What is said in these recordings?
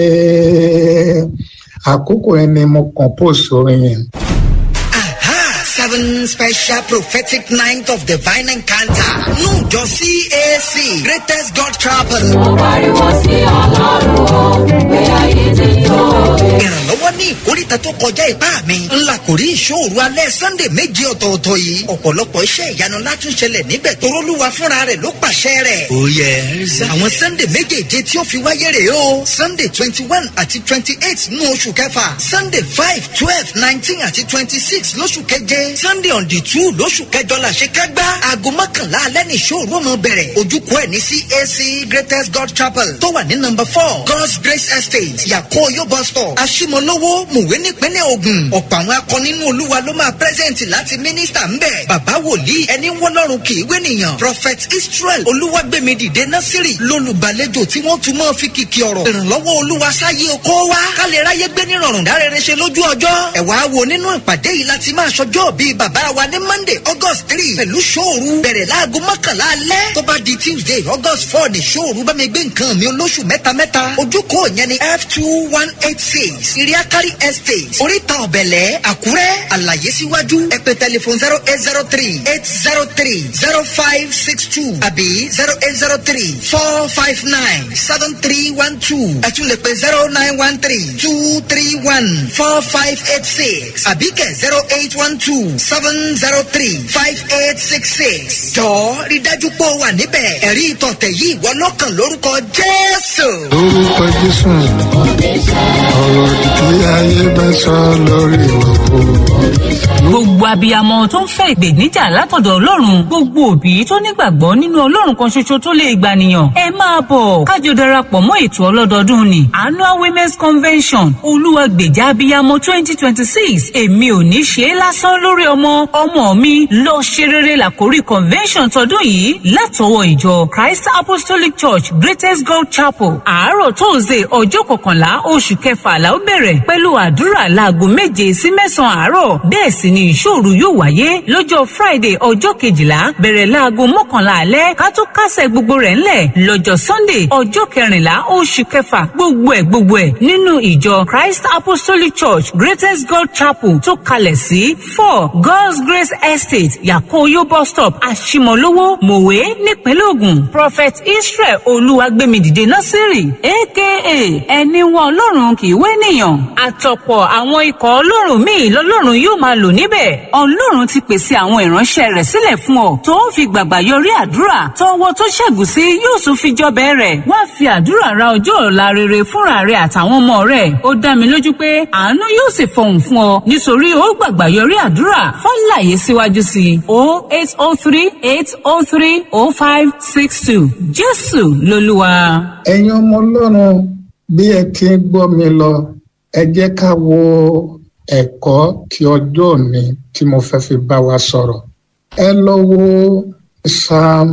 àkókò yẹn ni mo compose orin yẹn. Seven special prophetic night of divine encounter. Nújọ CAC Greatest God Chapel. Ìrànlọ́wọ́ ní ìkórìtà tó kọjá ipá mi. Ńlá kò rí ìṣòro alẹ́ Sunday méje ọ̀tọ̀ọ̀tọ̀ yìí. Ọ̀pọ̀lọpọ̀ iṣẹ́ ìyanu látún ṣẹlẹ̀ níbẹ̀ tó rólúwa fúnra rẹ̀ ló pàṣẹ rẹ̀. Oh yes. Àwọn Sunday méjèèje tí ó fi wáyé rèé o. Sunday 21 àti 28 nínú oṣù kẹfà. Sunday 5, 12, 19 àti 26 lóṣù keje. Sunday on the 2 lóṣù kẹjọ la ṣe kágbá. Aago mọ́kànlá alẹ́ ní ìṣòro ọmọ bẹ̀rẹ̀. Ojúkọ ẹ̀ ní CAC Greatest God Chapel tó wà ní number 4 God's Grace Estate Yakoyo bus stop Aṣímọlówó Mùwé nípínlẹ̀ Ògùn. Ọ̀pọ̀ àwọn akọni nínú Olúwa ló máa pẹ́sẹ̀ǹtì láti mínísítà ń bẹ̀. Bàbá wòlíì ẹni wọ́lọ́run kì í wénìyàn. Prophet Israel Olúwàgbémidìde Násírì lólùgbàlejò tí wọ́n tún máa fi kìkì ọ̀rọ̀. Ìrànlọ́wọ́ Olúwa sáyé oko wa. Ká lè ráyé gbé nírọ̀rùn dárẹ́rẹ́ ṣe lójú ọjọ́. Ẹ̀wà wo nínú ìpàdé yìí láti máa ṣọjọ́ bíi bàbá wa ní Monday August 3 pẹ̀lú ṣòru bẹ̀rẹ̀ láago mọ́kànlá alẹ́. Tó bá di Tuesday August 4 ní ṣòru bá mi gbé nǹkan mi olóṣù mẹ́ta. Ojúkọ yẹn ni F2186 Iriakari Estate Oríta Ọ̀bẹ̀lẹ̀ Àkúrẹ́. Àlàyé síwájú ẹ pè tẹlifon 0803-803-0562 àbí 0803-459-7312. Ẹ tún lè pè 0913-231-4586 àbí kẹ̀ 0812-703-5866. Jọ̀ọ́ rí dájú pé ó wà níbẹ̀. Ẹ̀rí ìtọ̀tẹ̀ yìí wọ́n lọ́kàn lórúkọ Jésù. Lórúkọ Jésù ọ̀rọ̀ tí ayé bá sọ lórí òkú. Gbogbo abiyamọ tó ń fẹ́ ìgbèníjà látọ̀dọ̀ Ọlọ́run, gbogbo òbí tó nígbàgbọ́ nínú Ọlọ́run kan ṣoṣo tó lè gbànìyàn, ẹ máa bọ̀ kájọ darapọ̀ mọ́ ètò ọlọ́dọọdún ni Annual Women's Convention Olúwàgbèjà Abiyamọ 2026. Èmi ò ní ṣe é lásán lórí ọmọ mi lọ ṣe rere làkórí convention tọdún yìí látọwọ́ ìjọ Christ Apostolic Church Greatest God Chapel. Àárọ̀ Thursday ọjọ́ 11 oṣù kẹfà la ó bẹ̀rẹ̀ pẹ̀lú àdúrà láago 7 sí 9 àárọ̀. Bẹ́ẹ̀ sì ni ìṣòro yóò wáyé lọ́jọ́ Friday ọjọ́ 12 bẹ̀rẹ̀ láago 11 alẹ́ ká tó kásẹ̀ gbogbo rẹ̀ ńlẹ̀ lọ́jọ́ Sunday ọjọ́ 14 oṣù kẹfà. Gbogbo ẹ̀ nínú ìjọ Christ Apostolic Church Greatest God Chapel tó kalẹ̀ sí 4 God's Grace Estate Yakoyo bus stop Aṣímọlówó Mòwe nípínlẹ̀ Ògùn. Prophet Israel Olúwàgbémidìde Násírì aka ẹni wọn Ọlọ́run kì í wénìyàn. Àtọ̀pọ̀ àwọn ikọ̀ Ọlọ́run míì lọ́lọ́run yóò máa lò níbẹ̀. Ọlọ́run ti pèsè àwọn ìránṣẹ́ rẹ̀ sílẹ̀ fún ọ tó ń fi gbàgbà yọrí àdúrà tọwọ́ tó ṣẹ́gun sí yóò tún fi jọbẹ̀ rẹ̀. Wá fi àdúrà ra ọjọ́ ọ̀la rere fúnra rẹ̀ àtàwọn ọmọ rẹ̀. Ó dá mi lójú pé àánú yóò sì fọhùn fún ọ nítorí ó gbàgbà yọrí àdúrà. Fọ́nláyé síwájú sí 0803-803-0562. Jésù lolúwa. Ẹ̀yin ọmọ Ọlọ́run bí ẹ ti ń gbọ́ mi lọ, ẹ jẹ́ ká wo ẹ̀kọ́ ti ọjọ́ òní tí mo fẹ́ fi bá wa sọ̀rọ̀. Ẹ lọ wo Psalm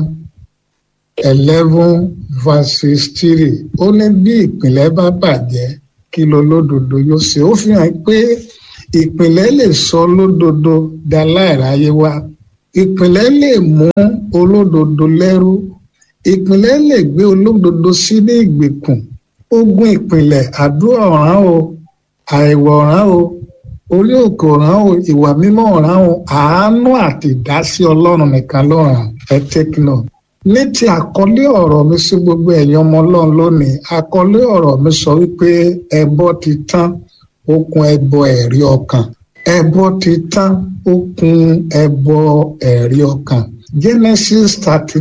11:3. Ó ní bí ìpìlẹ̀ bá bàjẹ́ kí lolódodo yóò ṣe. Ó fi hàn pé ìpìlẹ̀ lè sọ olódodo daláìráyé wá. Ìpìlẹ̀ lè mú olódodo lẹ́rú. Ìpìlẹ̀ lè gbé olódodo sí ní ìgbèkùn. Ogun ìpìlẹ̀ àdúrà ọ̀ràn o, àìwọ̀ ọ̀ràn o, orí òkè ọ̀ràn o, ìwà mímọ́ ọ̀ràn o, àánú àti ìdásí Ọlọ́run nìkan ló ràn. Ẹ take note. Ní ti àkọlé ọ̀rọ̀ mi sí gbogbo ẹ̀yin ọmọ Ọlọ́run lónìí, àkọlé ọ̀rọ̀ mi sọ wípé ẹbọ ti tán, ó kù ẹbọ ẹ̀rí ọkàn. Ẹbọ ti tán, ó kù ẹbọ ẹ̀rí ọkàn. Genesis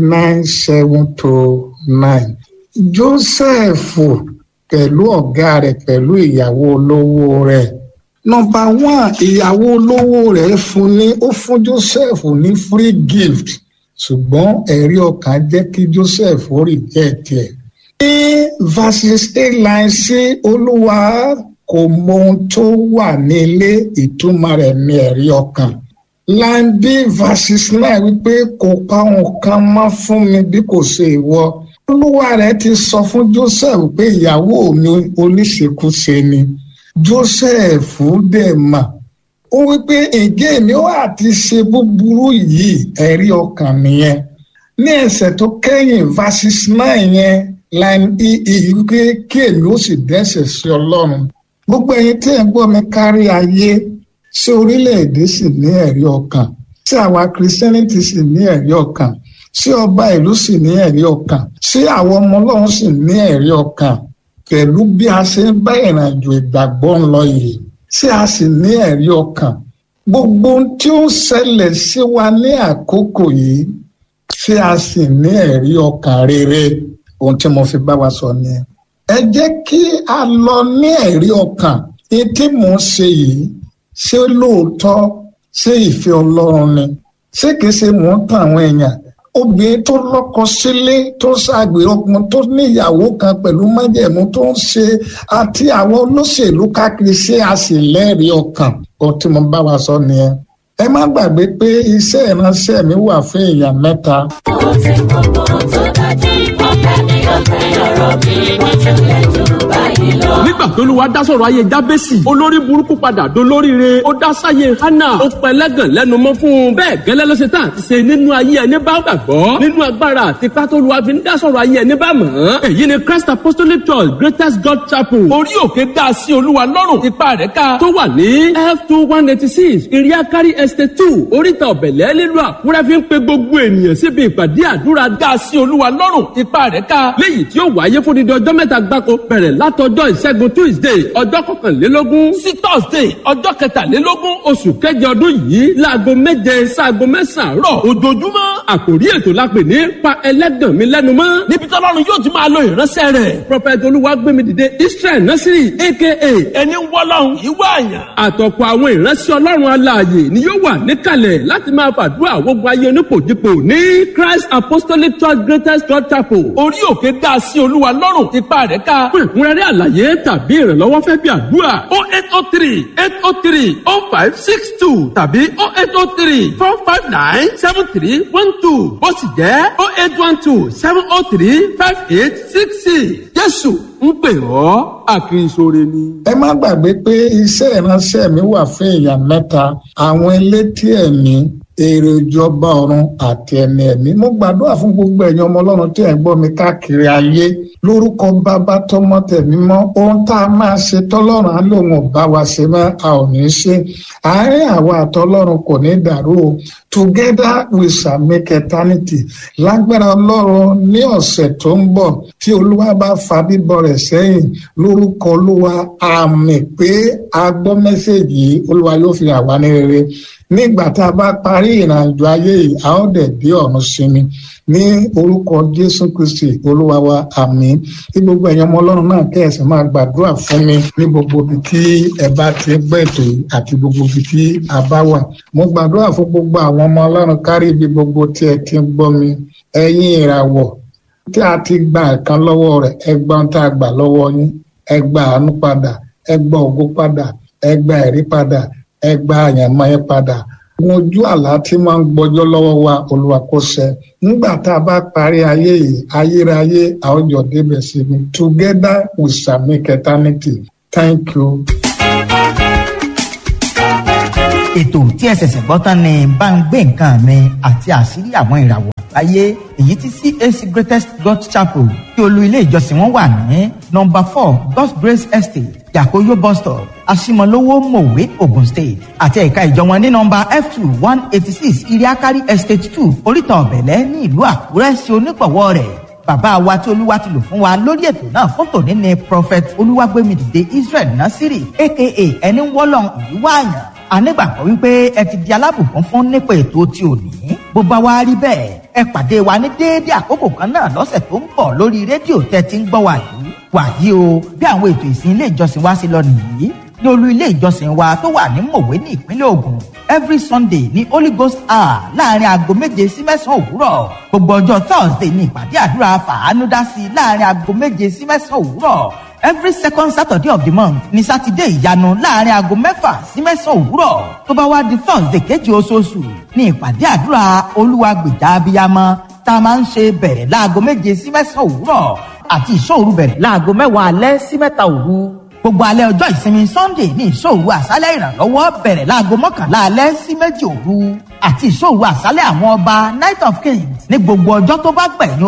39:7-9. Jósẹ́fù pẹ̀lú ọ̀gá rẹ̀ pẹ̀lú ìyàwó olówó rẹ̀. Nọ́mbà 1, ìyàwó olówó rẹ̀ ó fún Jósẹ́fù ní free gift, ṣùgbọ́n ẹ̀rí ọkàn jẹ́ kí Jósẹ́fù reject ẹ̀. Ní verses 8 sí Olúwa kò mọ ohun tó wà nílé, ìtumọ̀ rẹ̀ ní ẹ̀rí ọkàn. Line B verses 9 wípé kò pa ohun kan mọ́ fún mi bí kò ṣe ìwọ. Olúwa rẹ̀ ti sọ fún Joseph pé ìyàwó mi oníṣekúṣe ni. Joseph dẹ̀ mà. Ó wípé ǹjẹ́ èmi ó àti ṣe búburú yìí, ẹ̀rí ọkàn nìyẹn. Ní ẹsẹ̀ tó kẹ́yìn verses 9 yẹn, kí èmi ó sì dẹ́ṣẹ̀ sí Ọlọ́run. Gbogbo ẹ̀yin tí ẹ̀ ń gbọ́ mi kárí ayé, ṣé orílẹ̀-èdè sì ní ẹ̀rí ọkàn? Ṣé àwa Christianity sì ní ẹ̀rí ọkàn? Ṣé ọba ìlú sì ní ẹ̀rí ọkàn? Ṣé àwọn ọmọ Ọlọ́run sì ní ẹ̀rí ọkàn? Pẹ̀lú bí a ṣe ń bá ìrìnàjò ìgbàgbọ́ ń lọ yìí, ṣé a sì ní ẹ̀rí ọkàn? Gbogbo ohun tí ó ń ṣẹlẹ̀ sí wa ní àkókò yìí, ṣé a sì ní ẹ̀rí ọkàn rere? Ohun tí mo fi bá wa sọ nìyẹn. Ẹ jẹ́ kí a lọ ní ẹ̀rí ọkàn. Èyí tí mò ń ṣe yìí, ṣé lóòótọ́ ṣé ìfẹ́ Ọlọ́run ni? Ṣé kìí ṣe mò ń tàn àwọn èèyàn? Obìnrin tó lọ́kọ sílé, tó ṣàgbèrè ọkùnrin tó ní ìyàwó kan pẹ̀lú májẹ̀mú tó ń ṣe, àti àwọn olóṣèlú káàkiri, ṣé a sì lẹ́rìí ọkàn? Ohun tí mo bá wa sọ nìyẹn. Ẹ má gbàgbé pé iṣẹ́ ìránṣẹ́ mi wà fún èèyàn mẹ́ta. Ó ti gbogbo tó dájú, ọ̀pẹ ni ọ̀pẹ ọ̀rọ̀ mi, wọ́n tún lè jù báyìí lọ. Nígbà tó Olúwa dá sọ̀rọ̀ ayé Jábésì, olórí burúkú padà dolóríire, ó dá sáyé Hánà, ó pẹlẹ́gàn lẹ́nu mọ́ fún un. Bẹ́ẹ̀ gẹ́lẹ́ ló ṣe tán àti ṣe nínú ayé ẹni bá gbàgbọ́, nínú agbára àti pátó Olúwa fi ń dá sọ̀rọ̀ ayé ẹni bá mọ̀. Èyí ni Christ Apostolic Church Greatest God Chapel, orí òkè dá sí Olúwa lọ́rùn, ipa rẹ̀ ká, tó wà ní F2186 Iriakari Estate 2, oríta ọ̀bẹ̀lẹ̀ nílùú Àkúrẹ́, fi ń pe gbogbo ènìyàn síbi ìpàdé àdúrà dá sí Olúwa lọ́rùn, ipa rẹ̀ ká, léyìí tí ó wáyé fún dídí ọjọ́ mẹ́ta gbáko, bẹ̀rẹ̀ látọjọ́ ìṣẹ́gun Tuesday ọjọ́ 21 sí Thursday ọjọ́ 23 oṣù kẹjọ ọdún yìí, láago 7 sáago 9 rọ̀ ojoojúmọ́. Àkòrí ètò la pè ní pa ẹlẹ́gàn mi lẹ́nu mọ́, níbi tọ́lọ́run yóò ti máa lo ìránṣẹ́ rẹ̀ Prophet Olúwagbémidìde Israel Nasiri aka ẹni wọ́lọ́run ìwé àyàn. Àtọ̀pọ̀ àwọn ìránṣẹ́ Ọlọ́run alààyè ni yóò wà níkàlẹ̀ láti máa fàdúrà gbogbo ayé onípòjípò ní Christ Apostolic Church Greatest God Chapel, orí òkè dá sí Olúwa lọ́rùn, ipa rẹ̀ ká. Fún ìkúnrẹ́rẹ́ àlàyé tàbí ìrànlọ́wọ́ fẹ́ bí àdúrà 0803-803-0562 tàbí 0803-459-7312, ó sì jẹ́ 0812-703-5866. Jésù ń pè ọ́, àkìrìsóre ni. Ẹ má gbàgbé pé iṣẹ́ ìránṣẹ́ mi wà fún èèyàn mẹ́ta: àwọn elétí ẹ̀mí, èrè ìjọba ọ̀run àti ẹni ẹ̀mí. Mo gbàdúrà fún gbogbo ẹ̀yin ọmọ Ọlọ́run tí ẹ̀ ń gbọ́ mi káàkiri ayé, lórúkọ Bàbá, Tọmọ, Tẹ̀mí mọ́. Ohun tá a máa ṣe tọ́lọ́run á lóun ò bá wa ṣe mọ́, a ò ní ṣe. Àárín àwa àtọlọ́run kò ní dàrú o. Together we shall make eternity. Lágbára Ọlọ́run, ní ọ̀sẹ̀ tó ń bọ̀, tí Olúwa bá fa bíbọ̀ rẹ̀ sẹ́yìn, lórúkọ Olúwa, àmì pé a gbọ́ mẹ́sẹ̀gì yìí, Olúwa yóò fi hàn wá ní rere. Nígbà tá a bá parí ìrìnàjò ayé yìí, a ó dẹ̀ dé ọ̀run sinmi ní orúkọ Jésù Kristi Olúwa wa, àmín. Kí gbogbo ẹ̀yin ọmọ Ọlọ́run náà kẹ́ẹ̀sì máa gbàdúrà fún mi ní gbogbo ibi tí ẹ bá ti gbọ́ ètò yìí àti gbogbo ibi tí a bá wà. Mo gbàdúrà fún gbogbo àwọn ọmọ Ọlọ́run kárí ibi gbogbo tí ẹ ti ń gbọ́ mi. Ẹ̀yin ìràwọ̀ tí a ti gba ẹ̀kan lọ́wọ́ rẹ̀, ẹ gba ohun tá a gbà lọ́wọ́ yín, ẹ gba àánú padà, ẹ gba ògo padà, ẹ gba ẹ̀rí padà, ẹ gba àyànmọ́ yẹn padà. Ojú àlá tí máa ń gbọ́jọ́ lọ́wọ́ wa, Olúwa kó ṣẹ. Nígbà tá a bá parí ayé yìí, ayérayé a ó jọ débẹ̀ sí mi. Together we shall make eternity. Thank you. Ètò tí ẹ ṣẹ̀ṣẹ̀ gbọ́ tán ni bá ń gbé nǹkan mi àti àṣírí àwọn ìràwọ̀ àgbáyé, èyí tí CAC Greatest God Chapel tí olú ilé ìjọsìn wọn wà ní number 4 God's Grace Estate, Yakoyo bus stop, Asimolowo, Mòwe, Ogun State, àti ẹ̀ka ìjọ wọn ní number F2186 Iriakari Estate 2, oríta ọ̀bẹ̀lẹ̀ ní ìlú Àkúrẹ́ sí onígbọ̀wọ́ rẹ̀. Bàbá wa tí Olúwa ti lò fún wa lórí ètò náà fún tòní ni Prophet Olúwagbémidìde Israel Nasiri aka ẹni wọ́lọ́n ìlú wáàyàn. A nígbàgbọ́ wípé ẹ ti di alábùkún fún nípa ètò tí ò ní. Bó bá wá rí bẹ́ẹ̀, ẹ pàdé wa ní déédéé àkókò kan náà lọ́sẹ̀ tó ń bọ̀ lórí rédíò tẹ́ ti ń gbọ́ wa yìí. Wàyí o, bí àwọn ètò ìsìn ilé ìjọsìn wa ṣe lọ nìyí. Ní olú ilé ìjọsìn wa tó wà ní Mòwe ní ìpínlẹ̀ Ògùn, every Sunday ní Holy Ghost hour láàrin aago 7 sí 9 òwúrọ̀. Gbogbo ọjọ́ Thursday ní ìpàdé àdúrà fàánú dá sí láàrin aago 7 sí 9 òwúrọ̀. Every second Saturday of the month ní Sátidé ìyanu láàrin aago 6 sí 9 òwúrọ̀. Tó bá wá di Thursday kejì oṣooṣù ní ìpàdé àdúrà Olúwa gbèjà abiyamọ tá a máa ń ṣe bẹ̀rẹ̀ láago 7 sí 9 òwúrọ̀ àti ìṣòru bẹ̀rẹ̀ láago 10 alẹ́ sí 3 òru. Gbogbo alẹ́ ọjọ́ ìsinmi Sunday ní ìṣòru àṣálẹ́ ìrànlọ́wọ́ bẹ̀rẹ̀ láago 11 alẹ́ sí 2 òru àti ìṣòru àṣálẹ́ àwọn ọba Night of Kings ní gbogbo ọjọ́ tó bá gbẹ̀yìn oṣù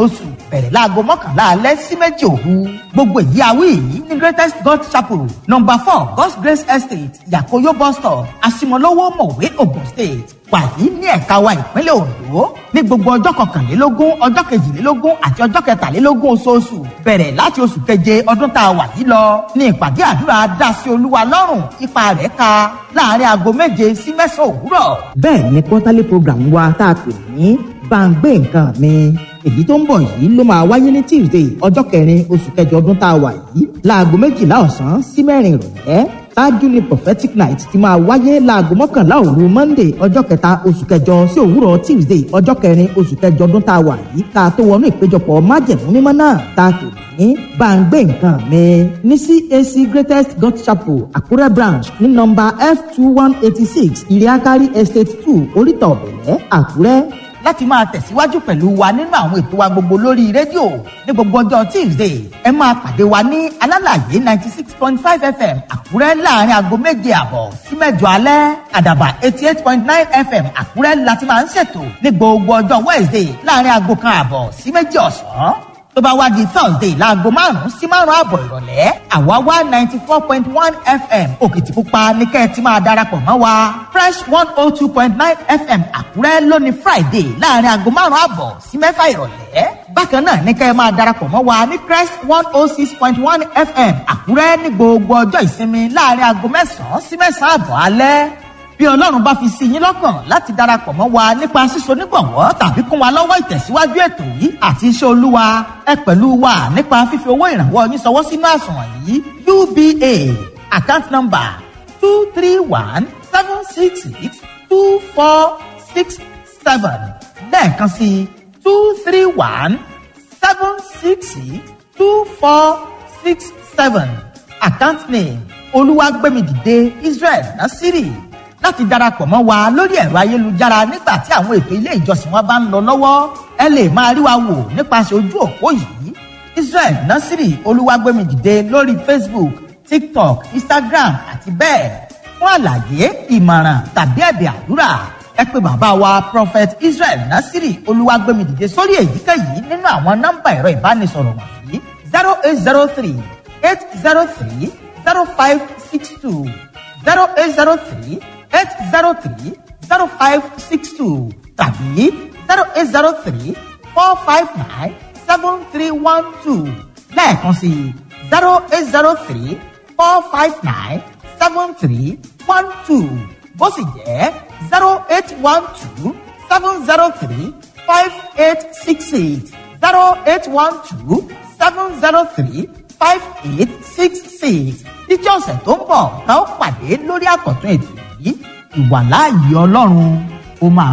bẹ̀rẹ̀ láago 11 alẹ́ sí 2 òru. Gbogbo èyí awí yìí ní Greatest God Chapel number 4 God's Grace Estate Yakoyo bus stop Asimolowo Mọ̀wé Ogun State. Wàyí ní ẹ̀ka wa ìpínlẹ̀ Ondo ní gbogbo ọjọ́ 21, ọjọ́ 22 àti ọjọ́ 23 oṣooṣù bẹ̀rẹ̀ láti oṣù keje ọdún tá a wà yìí lọ ní ìpàdé àdúrà dá sí Olúwa lọ́rùn ipa rẹ̀ ka láàrin aago 7 sí 9 òwúrọ̀. Bẹ́ẹ̀ ni quarterly program wa tá a pè ní Báńgbé nǹkan mi èyí tó ń bọ̀ yìí ló máa wáyé ní Tuesday ọjọ́ 4 oṣù kẹjọ ọdún tá a wà yìí láago 12 ọ̀sán sí 4 ìrọ̀lẹ́. Ṣáájú ni prophetic night ti máa wáyé láago 11 òru Monday ọjọ́ 3 oṣù kẹjọ sí òwúrọ̀ Tuesday ọjọ́ 4 oṣù kẹjọ ọdún tá a wà yìí ká tó wọnú ìpéjọpọ̀ májẹ̀mú mímọ́ náà tá a pè ní Báńgbé nǹkan mi ní CAC Greatest God Chapel Àkúrẹ́ branch ní nọ́mbà F2186 Iriakari Estate 2 Oríta Ọ̀bẹ̀lẹ̀ Àkúrẹ́. Láti máa tẹ̀síwájú pẹ̀lú wa nínú àwọn ètò wa gbogbo lórí rédíò ní gbogbo ọjọ́ Tuesday ẹ máa pàdé wa ní alálàyé 96.5 FM Àkúrẹ́ láàrin aago 7:30 sí 8 alẹ́. Àdàbà 88.9 FM Àkúrẹ́ láti máa ń ṣètò ní gbogbo ọjọ́ Wednesday láàrin aago 1:30 sí 2 ọ̀sán. Tó bá wá di Thursday láago 5 sí 5:30 ìrọ̀lẹ́ àwa wá 94.1 FM Òkìtìpupa ní kẹ́ ẹ ti máa darapọ̀ mọ́ wa. Fresh 102.9 FM Àkúrẹ́ lónìí Friday láàrin aago 5:30 sí 6 ìrọ̀lẹ́. Bákan náà ní kẹ́ ẹ máa darapọ̀ mọ́ wa ní Crest 106.1 FM Àkúrẹ́ ní gbogbo ọjọ́ ìsinmi láàrin aago 9 sí 9:30 alẹ́. Bí Ọlọ́run bá fi sí yín lọ́kàn láti darapọ̀ mọ́ wa nípa síso nígbọ̀wọ́ tàbí kún wa lọ́wọ́ ìtẹ̀síwájú ètò yìí àti iṣẹ́ Olúwa ẹ pẹ̀lú wa nípa fífi owó ìrànwọ́ yín ṣọwọ́ sínú àsùnwọ̀n yìí UBA account number 231-766-2467 lẹ́ẹ̀kan sí 231-766-2467 account name Olúwagbémidìde Israel Nasiri. Láti darapọ̀ mọ́ wa lórí ẹ̀rọ ayélujára nígbà tí àwọn ètò ilé ìjọsìn wa bá ń lọ lọ́wọ́ ẹ lè máa rí wa wò nípasẹ̀ ojú òpó yìí Israel Nasiri Olúwagbémidìde lórí Facebook, TikTok, Instagram àti bẹ́ẹ̀. Fún àlàyé ìmọ̀ràn tàbí ẹ̀bẹ̀ àdúrà ẹ pè bàbá wa Prophet Israel Nasiri Olúwagbémidìde sórí èyíkéyìí nínú àwọn nọ́mbà ẹ̀rọ ìbánisọ̀rọ̀ wọ̀nyí 0803 803 0562 0803 803-0562 tàbí 0803-459-7312 lẹ́ẹ̀kan sí 0803-459-7312 bó sì jẹ́ 0812-703-5868 0812-703-5868 títí ọ̀sẹ̀ tó ń bọ̀ ká ó pàdé lórí àkọ́tún ètò yìí ìwàláàyè Ọlọ́run ó máa